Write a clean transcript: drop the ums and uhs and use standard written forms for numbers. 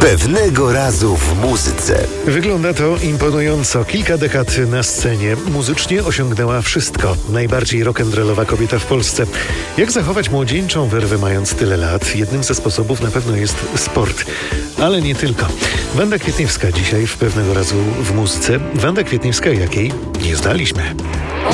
Pewnego razu w muzyce. Wygląda to imponująco. Kilka dekad na scenie. Muzycznie osiągnęła wszystko. Najbardziej rock'n'rollowa kobieta w Polsce. Jak zachować młodzieńczą werwę mając tyle lat? Jednym ze sposobów na pewno jest sport. Ale nie tylko. Wanda Kwietniewska dzisiaj w Pewnego razu w muzyce. Wanda Kwietniewska, jakiej nie znaliśmy.